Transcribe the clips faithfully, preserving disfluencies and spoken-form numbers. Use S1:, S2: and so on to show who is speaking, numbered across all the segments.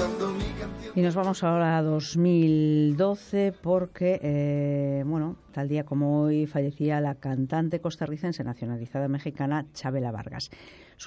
S1: Y nos vamos ahora a dos mil doce porque, eh, bueno, tal día como hoy fallecía la cantante costarricense nacionalizada mexicana Chavela Vargas. Su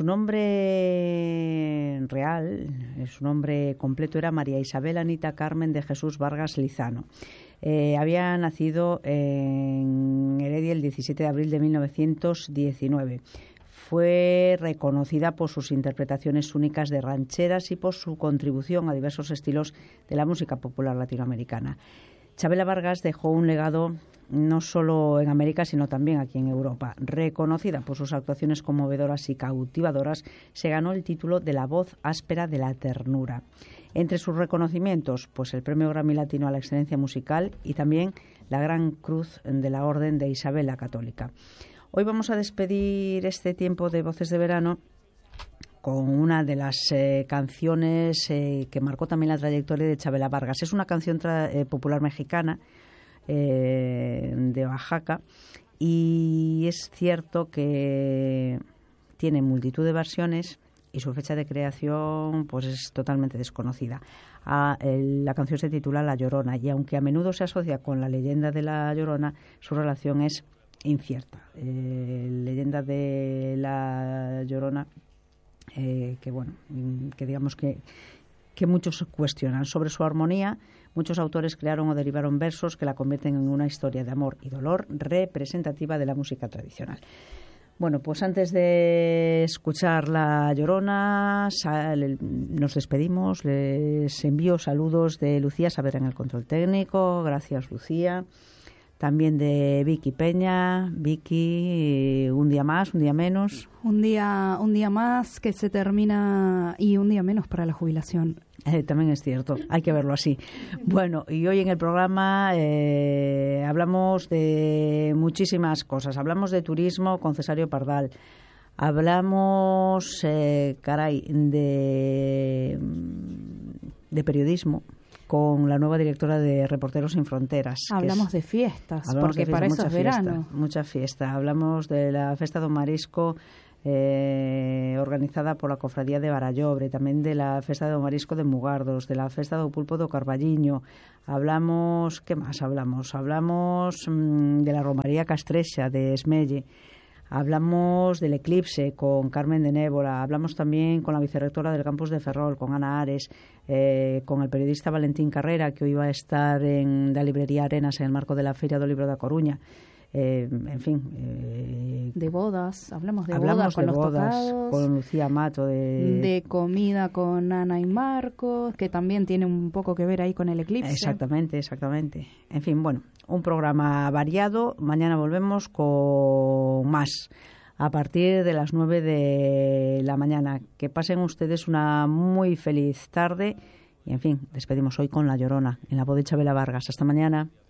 S1: nombre real, su nombre completo era María Isabel Anita Carmen de Jesús Vargas Lizano. Eh, había nacido en Heredia el diecisiete de abril de mil novecientos diecinueve. Fue reconocida por sus interpretaciones únicas de rancheras y por su contribución a diversos estilos de la música popular latinoamericana. Chavela Vargas dejó un legado no solo en América, sino también aquí en Europa. Reconocida por sus actuaciones conmovedoras y cautivadoras, se ganó el título de la voz áspera de la ternura. Entre sus reconocimientos, pues el Premio Grammy Latino a la Excelencia Musical y también la Gran Cruz de la Orden de Isabel la Católica. Hoy vamos a despedir este tiempo de Voces de Verano con una de las eh, canciones eh, que marcó también la trayectoria de Chavela Vargas. Es una canción tra- eh, popular mexicana eh, de Oaxaca y es cierto que tiene multitud de versiones y su fecha de creación pues es totalmente desconocida. Ah, el, la canción se titula La Llorona y aunque a menudo se asocia con la leyenda de La Llorona, su relación es incierta. Eh, leyenda de La Llorona eh, que bueno que digamos que que muchos cuestionan. Sobre su armonía, muchos autores crearon o derivaron versos que la convierten en una historia de amor y dolor representativa de la música tradicional. Bueno, pues antes de escuchar La Llorona, sal, nos despedimos. Les envío saludos de Lucía Saavedra en el control técnico. Gracias, Lucía. También de Vicky Peña. Vicky, un día más, un día menos.
S2: Un día, un día más que se termina y un día menos para la jubilación.
S1: Eh, también es cierto, hay que verlo así. Bueno, y hoy en el programa eh, hablamos de muchísimas cosas. Hablamos de turismo con Cesario Pardal. Hablamos, eh, caray, de, de periodismo con la nueva directora de Reporteros Sin Fronteras.
S2: Hablamos
S1: es,
S2: de fiestas,
S1: hablamos
S2: porque
S1: de fiesta,
S2: para eso es
S1: fiesta,
S2: verano.
S1: Mucha fiesta. Hablamos de la Festa do Marisco, eh, organizada por la Cofradía de Barallobre, también de la Festa do Marisco de Mugardos, de la Festa do Pulpo do Carballiño. Hablamos, ¿qué más hablamos? Hablamos mmm, de la Romaría Castrexa de Esmelle. Hablamos del eclipse con Carmen de Névola, hablamos también con la vicerrectora del campus de Ferrol, con Ana Ares, eh, con el periodista Valentín Carrera, que hoy va a estar en la librería Arenas en el marco de la Feria do Libro da Coruña. Eh, en fin. Eh,
S2: de bodas, hablamos de
S1: hablamos
S2: bodas con
S1: de
S2: los
S1: bodas,
S2: tocados.
S1: con Lucía Mato. De...
S2: de comida con Ana y Marcos, que también tiene un poco que ver ahí con el eclipse.
S1: Exactamente, exactamente. En fin, bueno, un programa variado. Mañana volvemos con más a partir de las nueve de la mañana. Que pasen ustedes una muy feliz tarde y, en fin, despedimos hoy con La Llorona en la voz de Chavela Vargas. Hasta mañana.